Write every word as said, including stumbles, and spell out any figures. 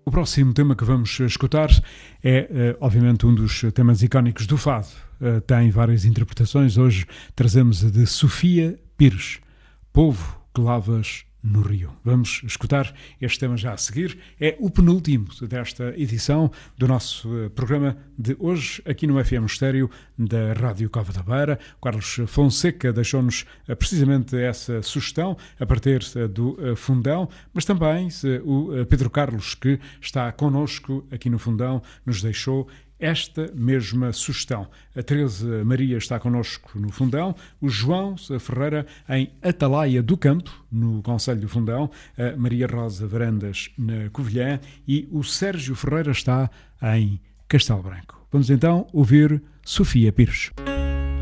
O próximo tema que vamos escutar é, obviamente, um dos temas icónicos do fado. Tem várias interpretações. Hoje trazemos a de Sofia Pires, Povo que lavas no Rio. Vamos escutar este tema já a seguir. É o penúltimo desta edição do nosso programa de hoje, aqui no F M Estéreo da Rádio Cova da Beira. Carlos Fonseca deixou-nos precisamente essa sugestão a partir do Fundão, mas também o Pedro Carlos, que está connosco aqui no Fundão, nos deixou esta mesma sugestão. A Teresa Maria está connosco no Fundão, o João Ferreira em Atalaia do Campo, no Concelho do Fundão, a Maria Rosa Varandas na Covilhã e o Sérgio Ferreira está em Castelo Branco. Vamos então ouvir Sofia Pires.